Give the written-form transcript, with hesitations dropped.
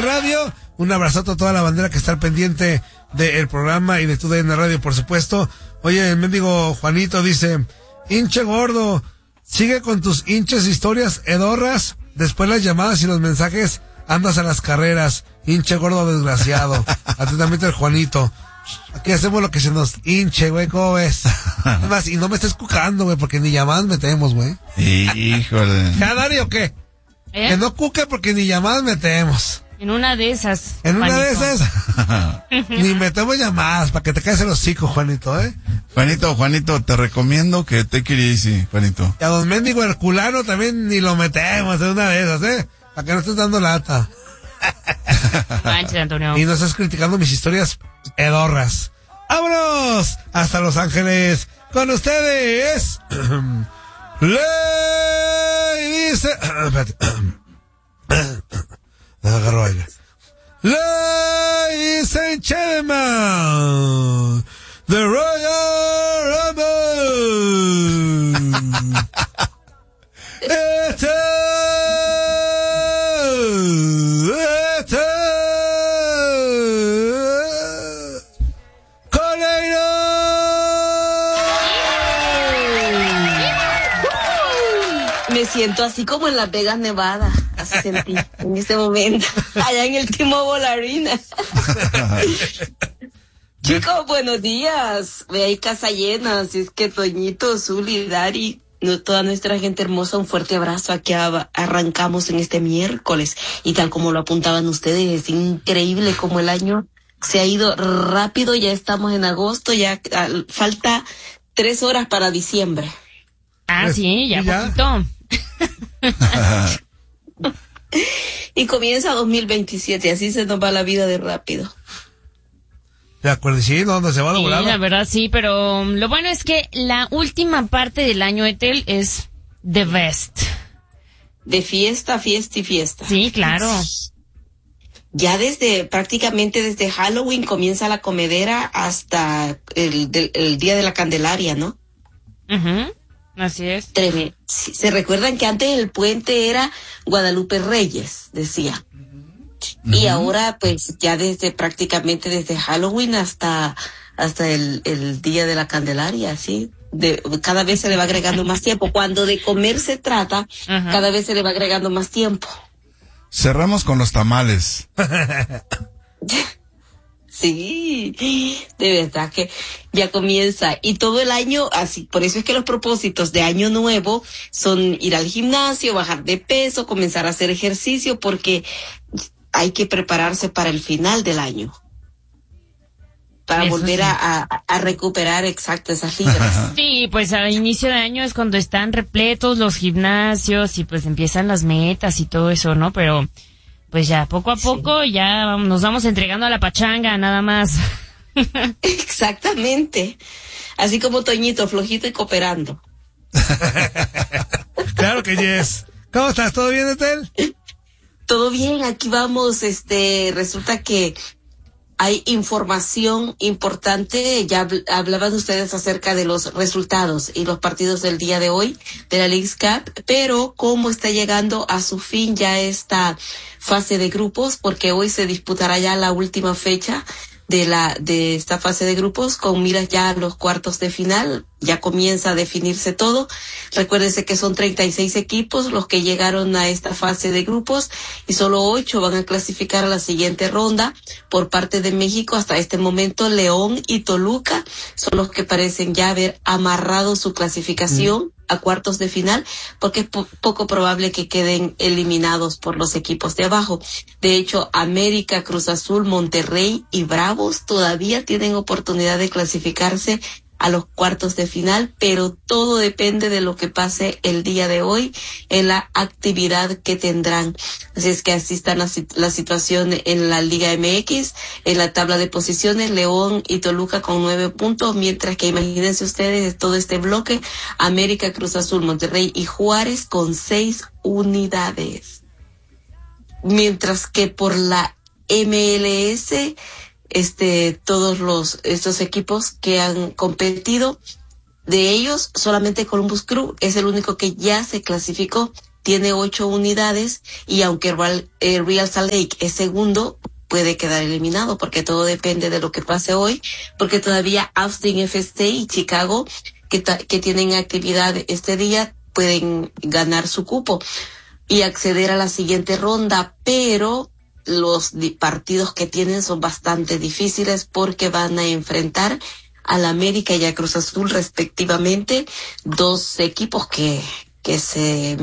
DN Radio. Un abrazote a toda la bandera que está al pendiente del programa y de tu DN Radio, por supuesto. Oye, el mendigo Juanito dice: hinche gordo, sigue con tus hinches historias hedorras. Después las llamadas y los mensajes andas a las carreras. Hinche gordo desgraciado. Atentamente el Juanito. Aquí hacemos lo que se nos hinche, güey, ¿cómo ves? Además, y no me estés cucando, güey, porque ni llamadas metemos, güey. Híjole. ¿Canari o qué? Que no cuque porque ni llamadas metemos. En una de esas. En una Juanito. de esas. Ni metemos llamadas para que te caigas el hocico, Juanito, ¿eh? Juanito, te recomiendo que take it easy, Juanito. Y a don Mendigo Herculano también ni lo metemos en una de esas, ¿eh? Para que no estés dando lata. Manches, Antonio. Y no estás criticando mis historias hedorras. ¡Vámonos! Hasta Los Ángeles. Con ustedes. Ladies. Espérate. Me agarro aire. Ladies and gentlemen, the Royal Rumble. Me siento así como en Las Vegas, Nevada. Así sentí en ese momento, allá en el T-Mobile Arena. Chicos, buenos días. Ve ahí casa llena, así es que Toñito, Zuli, Dari, toda nuestra gente hermosa, un fuerte abrazo. Aquí arrancamos en este miércoles y tal como lo apuntaban ustedes, es increíble como el año se ha ido rápido. Ya estamos en agosto, ya falta 3 horas para diciembre. Ah, sí, ya poquito. Y comienza 2027, así se nos va la vida de rápido. De acuerdo, sí, ¿dónde se va a lograr? Sí, la verdad sí, pero lo bueno es que la última parte del año, Ethel, es the best. De fiesta, fiesta y fiesta. Sí, claro. Ya prácticamente desde Halloween comienza la comedera hasta el Día de la Candelaria, ¿no? Uh-huh. Así es. Tremendo. Sí, se recuerdan que antes el puente era Guadalupe Reyes, decía. Uh-huh. Y ahora, pues, ya prácticamente desde Halloween hasta el Día de la Candelaria, ¿sí? Cada vez se le va agregando más tiempo. Cuando de comer se trata, uh-huh, cada vez se le va agregando más tiempo. Cerramos con los tamales. Sí, de verdad que ya comienza y todo el año así. Por eso es que los propósitos de año nuevo son ir al gimnasio, bajar de peso, comenzar a hacer ejercicio, porque hay que prepararse para el final del año, para eso volver sí, a recuperar exacto esas libras. Sí, pues al inicio de año es cuando están repletos los gimnasios y pues empiezan las metas y todo eso, ¿no? Pero pues ya, poco a poco, sí, ya nos vamos entregando a la pachanga, nada más. Exactamente. Así como Toñito, flojito y cooperando. Claro que yes. ¿Cómo estás? ¿Todo bien, Ethel? Todo bien, aquí vamos. Resulta que hay información importante. Ya hablaban ustedes acerca de los resultados y los partidos del día de hoy de la Leagues Cup, pero cómo está llegando a su fin ya esta fase de grupos, porque hoy se disputará ya la última fecha de esta fase de grupos, con miras ya a los cuartos de final. Ya comienza a definirse todo. Recuérdense que son 36 equipos los que llegaron a esta fase de grupos y solo 8 van a clasificar a la siguiente ronda. Por parte de México, hasta este momento, León y Toluca son los que parecen ya haber amarrado su clasificación a cuartos de final, porque es poco probable que queden eliminados por los equipos de abajo. De hecho, América, Cruz Azul, Monterrey y Bravos todavía tienen oportunidad de clasificarse a los cuartos de final, pero todo depende de lo que pase el día de hoy en la actividad que tendrán. Así es que así está la situación en la Liga MX, en la tabla de posiciones, León y Toluca con 9 puntos, mientras que imagínense ustedes todo este bloque, América, Cruz Azul, Monterrey y Juárez con 6 unidades. Mientras que por la MLS, todos estos equipos que han competido, de ellos solamente Columbus Crew es el único que ya se clasificó tiene 8 unidades y aunque Real Salt Lake es segundo, puede quedar eliminado porque todo depende de lo que pase hoy, porque todavía Austin FC y Chicago, que tienen actividad este día, pueden ganar su cupo y acceder a la siguiente ronda, pero los partidos que tienen son bastante difíciles porque van a enfrentar al América y a Cruz Azul respectivamente, dos equipos que se